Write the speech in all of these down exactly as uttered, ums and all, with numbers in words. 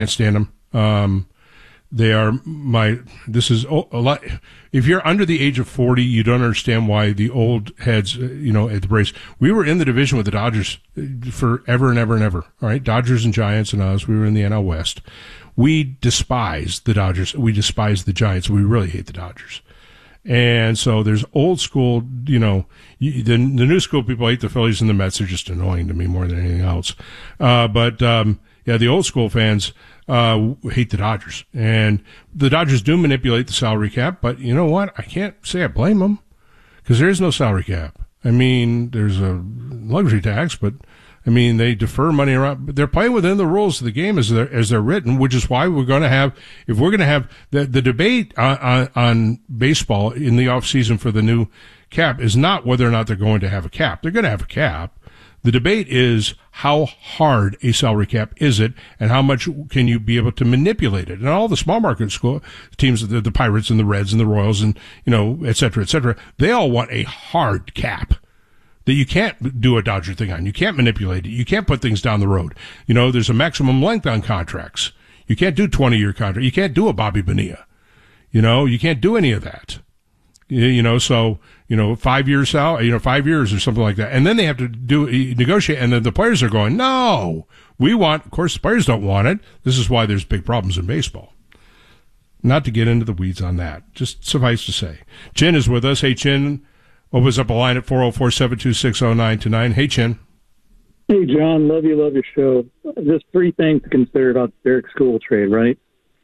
stand them. Um, they are my. This is a lot. If you're under the age of forty, you don't understand why the old heads, you know, at the Braves. We were in the division with the Dodgers forever and ever and ever. All right, Dodgers and Giants and us. We were in the N L West. We despise the Dodgers. We despise the Giants. We really hate the Dodgers. And so there's old school, you know, the, the new school people hate the Phillies and the Mets. They're just annoying to me more than anything else. Uh, but, um, yeah, the old school fans, uh, hate the Dodgers. And the Dodgers do manipulate the salary cap, but you know what? I can't say I blame them because there is no salary cap. I mean, there's a luxury tax, but I mean, they defer money around. They're playing within the rules of the game as they're, as they're written, which is why we're going to have, if we're going to have the, the debate on, on, on baseball in the off season for the new cap is not whether or not they're going to have a cap. They're going to have a cap. The debate is how hard a salary cap is it and how much can you be able to manipulate it. And all the small market school teams, the, the Pirates and the Reds and the Royals and, you know, et cetera, et cetera, they all want a hard cap that you can't do a Dodger thing on. You can't manipulate it. You can't put things down the road. You know, there's a maximum length on contracts. You can't do twenty-year contract. You can't do a Bobby Bonilla. You know, you can't do any of that. You, you know, so, you know, five years out, you know, five years or something like that. And then they have to do, negotiate, and then the players are going, no, we want, of course, the players don't want it. This is why there's big problems in baseball. Not to get into the weeds on that. Just suffice to say. Chin is with us. Hey, Chin. Opens up a line at four oh four, seven two six, oh nine two nine. Hey, Chin. Hey, John. Love you, love your show. Just three things to consider about the Derek School trade, right?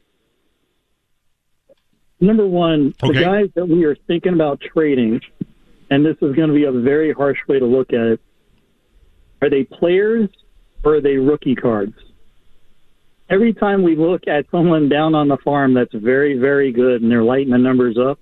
Number one, the okay. guys that we are thinking about trading, and this is going to be a very harsh way to look at it, are they players or are they rookie cards? Every time we look at someone down on the farm that's very, very good and they're lighting the numbers up,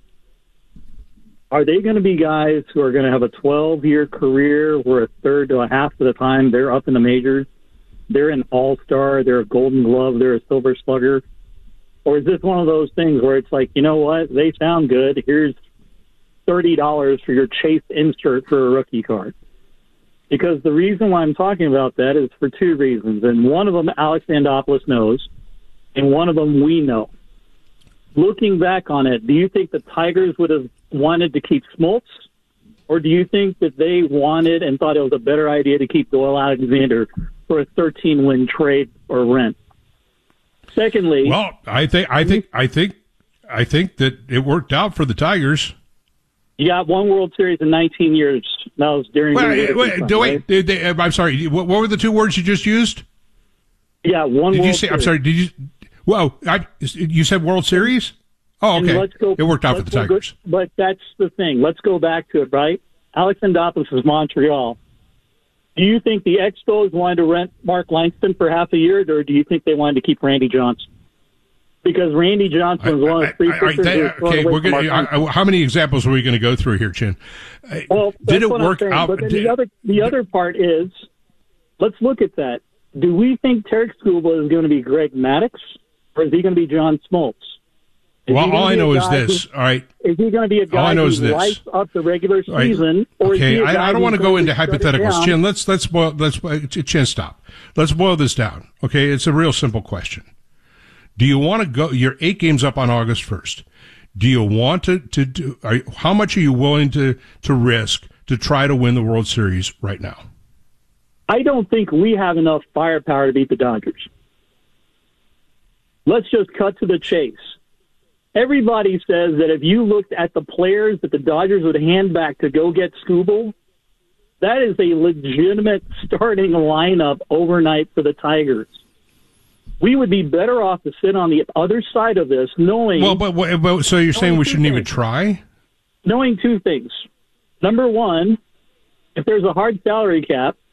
are they going to be guys who are going to have a twelve-year career where a third to a half of the time they're up in the majors? They're an all-star, they're a golden glove, they're a silver slugger? Or is this one of those things where it's like, you know what, they sound good, here's thirty dollars for your Chase insert for a rookie card? Because the reason why I'm talking about that is for two reasons. And one of them Alex Andopoulos knows, and one of them we know. Looking back on it, do you think the Tigers would have wanted to keep Smoltz, or do you think that they wanted and thought it was a better idea to keep Doyle Alexander for a thirteen-win trade or rent? Secondly, well, I think I think I think I think that it worked out for the Tigers. You got one World Series in nineteen years. That was during. Wait, wait, time, wait right? they, they, I'm sorry. What, what were the two words you just used? Yeah, one. Did World you say? Series. I'm sorry. Did you? Whoa! I, you said World Series? Oh, okay. Let's go, it worked out for the Tigers. Go, but that's the thing. Let's go back to it, right? Alex Andopoulos is Montreal. Do you think the Expos wanted to rent Mark Langston for half a year, or do you think they wanted to keep Randy Johnson? Because Randy Johnson was one of the three pitchers. Okay, we're gonna, how many examples are we going to go through here, Chin? Well, did it work out? But then did, the other the other part is, let's look at that. Do we think Tarek Skubal is going to be Greg Maddux, or is he going to be John Smoltz? Is well, all I know is this. Who, all right. Is he going to be a guy who lights up the regular season? Right. Or okay, is he a guy I, I don't want to go into hypotheticals. Chin, let's let's boil let's Chin stop. Let's boil this down. Okay, it's a real simple question. Do you want to go? You're eight games up on August first. Do you want to to do? Are, how much are you willing to to risk to try to win the World Series right now? I don't think we have enough firepower to beat the Dodgers. Let's just cut to the chase. Everybody says that if you looked at the players that the Dodgers would hand back to go get Skubal, that is a legitimate starting lineup overnight for the Tigers. We would be better off to sit on the other side of this, knowing... Well, but, but so you're saying we shouldn't even try? Knowing two things. Number one, if there's a hard salary cap,